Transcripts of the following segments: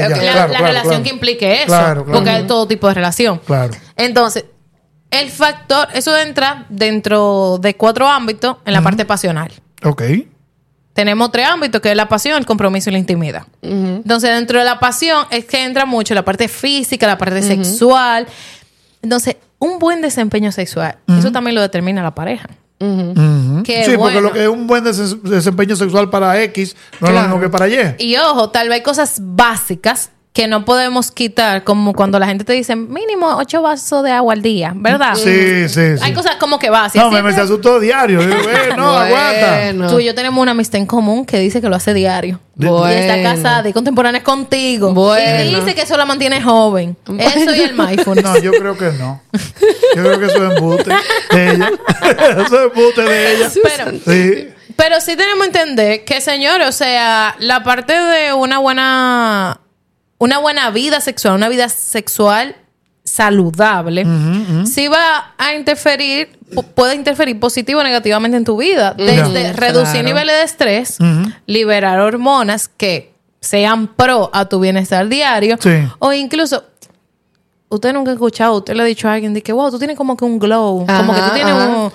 La relación que implique eso. Porque hay todo tipo de relación. Claro. Entonces, el factor, eso entra dentro de 4 ámbitos en la parte pasional. Ok. Tenemos 3 ámbitos, que es la pasión, el compromiso y la intimidad. Entonces, dentro de la pasión es que entra mucho la parte física, la parte sexual. Entonces, un buen desempeño sexual, eso también lo determina la pareja. Sí, porque lo que es un buen desempeño sexual para X no es lo mismo que para Y. Y ojo, tal vez hay cosas básicas que no podemos quitar, como cuando la gente te dice mínimo 8 vasos de agua al día, ¿verdad? Sí. Hay cosas como que básicas. No, me asustó diario. No, aguanta. Tú y yo tenemos una amistad en común que dice que lo hace diario. Y está casada y contemporánea contigo. Y dice que eso la mantiene joven. Eso y el mindfulness. No, yo creo que no. Yo creo que eso es embuste de ella. Eso es embuste de ella. Pero sí tenemos que entender que, señores, o sea, la parte de una buena vida sexual, una vida sexual saludable, sí va a interferir, puede interferir positivo o negativamente en tu vida. Desde reducir niveles de estrés, liberar hormonas que sean pro a tu bienestar diario, o incluso, usted nunca ha escuchado, usted le ha dicho a alguien de que, wow, tú tienes como que un glow, como que tú tienes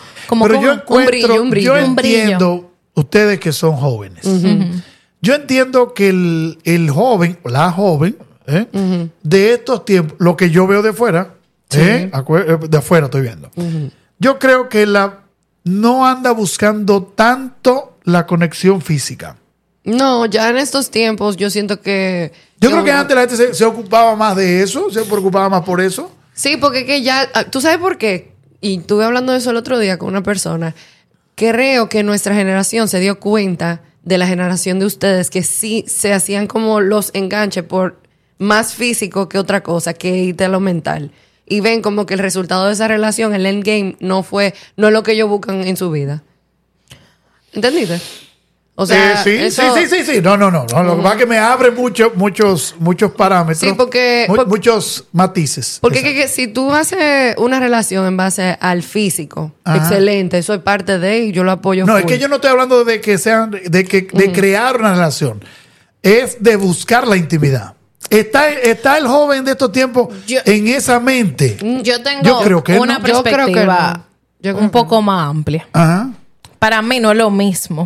un brillo. Yo entiendo, ustedes que son jóvenes, yo entiendo que el joven, o la joven, de estos tiempos, lo que yo veo de fuera, de afuera estoy viendo. Yo creo que no anda buscando tanto la conexión física. No, ya en estos tiempos yo siento que... Yo creo que antes la gente se ocupaba más de eso, se preocupaba más por eso. Sí, porque que ya... ¿Tú sabes por qué? Y estuve hablando de eso el otro día con una persona. Creo que nuestra generación se dio cuenta de la generación de ustedes que sí se hacían como los enganches por más físico que otra cosa, que irte a lo mental. Y ven como que el resultado de esa relación, el endgame, no es lo que ellos buscan en su vida. ¿Entendiste? O sea, sí. No. Lo que pasa es que me abre muchos parámetros. Sí, porque muchos matices. Porque que si tú haces una relación en base al físico, excelente, eso es parte de, y yo lo apoyo. No, es que yo no estoy hablando de que de crear una relación. Es de buscar la intimidad. ¿Está el joven de estos tiempos en esa mente? Yo tengo una perspectiva un poco más amplia. Para mí no es lo mismo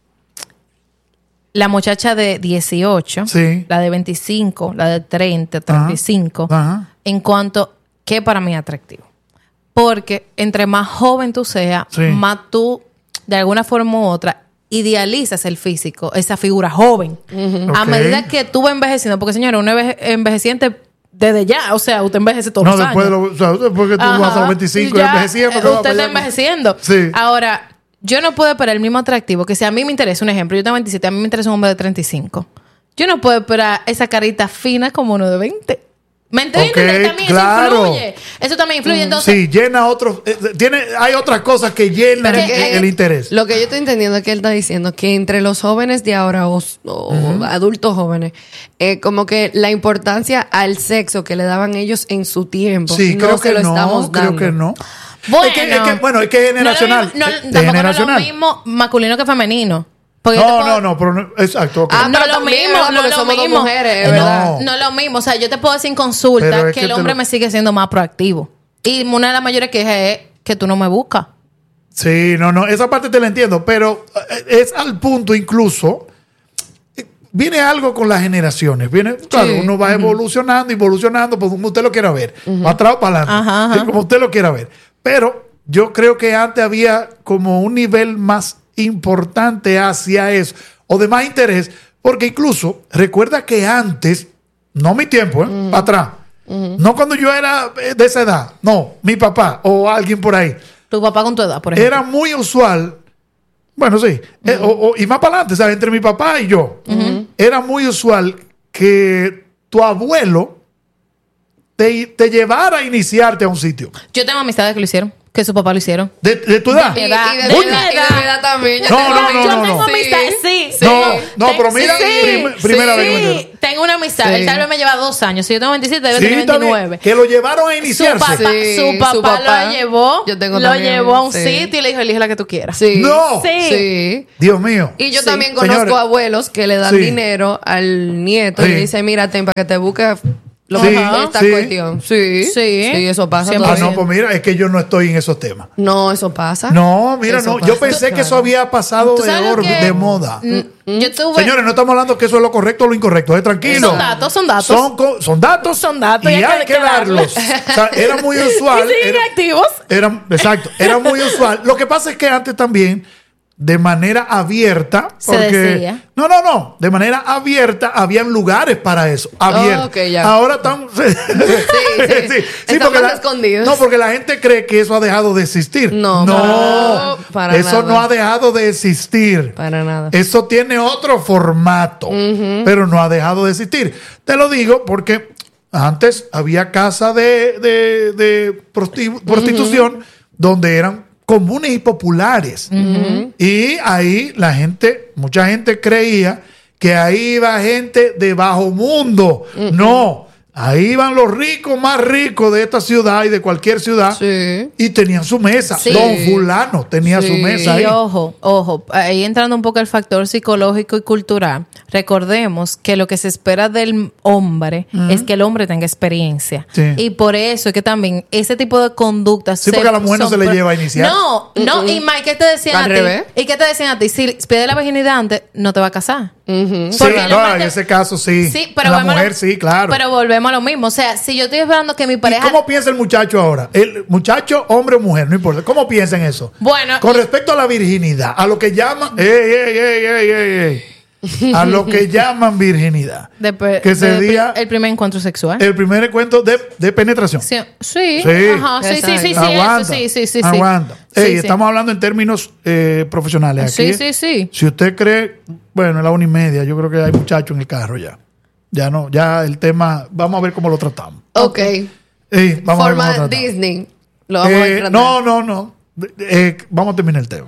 la muchacha de 18, la de 25, la de 30, 35, en cuanto que para mí es atractivo. Porque entre más joven tú seas, más tú, de alguna forma u otra, idealizas el físico, esa figura joven. A medida que tú vas envejeciendo, porque señora, uno es envejeciente desde ya, o sea, usted envejece todos los años. Después que tú vas a los 25 envejeciendo. Usted está envejeciendo. Ahora, yo no puedo esperar el mismo atractivo, que si a mí me interesa, un ejemplo, yo tengo 27, a mí me interesa un hombre de 35. Yo no puedo esperar esa carita fina como uno de 20. ¿Me entiendes? También eso también influye. Entonces, sí, llena otros. Hay otras cosas que llenan el interés. Lo que yo estoy entendiendo es que él está diciendo que entre los jóvenes de ahora o adultos jóvenes, como que la importancia al sexo que le daban ellos en su tiempo, creo que lo estamos dando. Creo que no. Bueno, es que es generacional. Tampoco no es lo mismo masculino que femenino. Exacto. Okay. No es lo mismo, porque somos dos mujeres, ¿verdad? No es lo mismo. O sea, yo te puedo decir en consulta que el hombre me sigue siendo más proactivo. Y una de las mayores quejas es que tú no me buscas. Sí, esa parte te la entiendo, pero es al punto incluso. Viene algo con las generaciones. Uno va evolucionando, pues como usted lo quiera ver. Va atrás o para adelante. Como usted lo quiera ver. Pero yo creo que antes había como un nivel más importante hacia eso, o de más interés, porque incluso recuerda que antes, no mi tiempo, para atrás, no cuando yo era de esa edad, no, mi papá o alguien por ahí. Tu papá con tu edad, por ejemplo. Era muy usual, bueno, sí, y más para adelante, ¿sabes? Entre mi papá y yo, era muy usual que tu abuelo te llevara a iniciarte a un sitio. Yo tengo amistades que lo hicieron. Que su papá lo hicieron. ¿De tu edad? Y de edad. mi De edad, mi y de edad. mi edad también. Yo No, tengo no, amigos. no, Yo no, tengo no. amistad, sí. No, pero mira, primera vez que me Sí, entero. tengo una amistad. Sí. Él tal vez me lleva 2 años. Si yo tengo 27, debe Sí, tener está bien. 29. Que lo llevaron a Su iniciarse. papá, Sí, su papá su papá. lo llevó. Yo tengo lo también, llevó a un sí. sitio y le dijo, elige la que tú quieras. Sí. No. Sí. Sí. Dios mío. Y yo Sí. también conozco Señores. abuelos que le dan Sí. dinero al nieto y Sí. le dicen, mira, ten para que te busque lo Sí, mejor de esta sí. cuestión. Sí. Sí. Sí, eso pasa Siempre. Ah, todavía. no, pues mira, es que yo no estoy en esos temas. No, eso pasa. No, mira, Eso no. pasa. Yo pensé que eso había pasado ¿Tú de sabes lo orbe, que- de moda. Yo tuve... Señores, no estamos hablando que eso es lo correcto o lo incorrecto. Tranquilo. Son datos, son datos. Son datos. Son datos Y hay que darlos. O sea, era muy usual. Y siguen activos. Exacto. Era muy usual. Lo que pasa es que antes también, de manera abierta, Se porque decía. no, de manera abierta habían lugares para eso, abiertos. ok, ya. Ahora están sí. Están más escondidos. No, porque la gente cree que eso ha dejado de existir. No, para eso nada. no ha dejado de existir. Para nada. Eso tiene otro formato, pero no ha dejado de existir. Te lo digo porque antes había casas de prostitución donde eran comunes y populares. Y ahí mucha gente creía que ahí iba gente de bajo mundo. No, ahí iban los ricos más ricos de esta ciudad y de cualquier ciudad. Sí. Y tenían su mesa. Sí. Don fulano tenía Sí. su mesa Y ahí. ojo, ahí entrando un poco el factor psicológico y cultural, recordemos que lo que se espera del hombre es que el hombre tenga experiencia. Sí. Y por eso es que también ese tipo de conductas... Sí, porque a la mujer no se le lleva a iniciar. No, y Mike, ¿qué te decían Al a ti? revés. ¿Y qué te decían a ti? Si pierde la virginidad antes, no te va a casar. Sí, Porque no, lo más en que- ese caso sí. Sí, pero la volvemos a lo- mujer sí, claro. Pero volvemos a lo mismo. O sea, si yo estoy esperando que mi ¿Y pareja... cómo piensa el muchacho ahora? El muchacho, hombre o mujer, no importa. ¿Cómo piensa en eso? Bueno, Con respecto a la virginidad, a lo que llaman... ¡Ey! A lo que llaman virginidad. Que sería el primer encuentro sexual. el primer encuentro de penetración. Sí, sí, Sí. ajá, sí, Aguanta. eso, sí. Aguanta. Sí, Ey, sí. estamos hablando en términos profesionales aquí. Sí. Si usted cree, bueno, es la 1:30, yo creo que hay muchachos en el carro ya. Ya no, ya el tema, vamos a ver cómo lo tratamos. Ok. Vamos a ver cómo Forma lo tratamos. Disney. Lo vamos a tratar. No. Vamos a terminar el tema.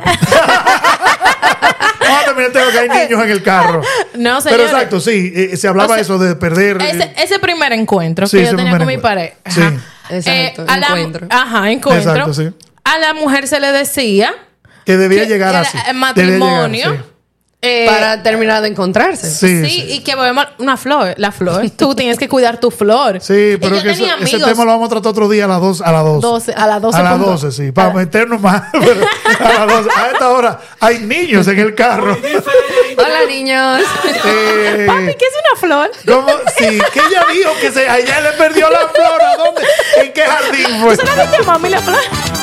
Vamos a terminar el tema que hay niños en el carro. No, Pero señores. exacto, sí. Se hablaba O sea, eso de perder. Ese primer encuentro sí, que yo ese tenía primer con mi encuentro. pareja. Sí. Exacto, encuentro. Encuentro. Exacto, sí. A la mujer se le decía que debía que llegar era así. el matrimonio. Debía llegar, Para terminar de encontrarse. sí. Sí, y que volvemos una flor, la flor. Tú tienes que cuidar tu flor. Sí, pero Y es yo que tenía ese amigos. tema lo vamos a tratar otro día a las 12. A las 12. A las 12, sí. Para meternos más. Pero a las 12. A esta hora hay niños en el carro. Hola, niños. Papi, ¿qué es una flor? ¿Cómo? Sí, que ella dijo que allá le perdió la flor. ¿A dónde? ¿En qué jardín fue? ¿Tú sabes que mami la flor?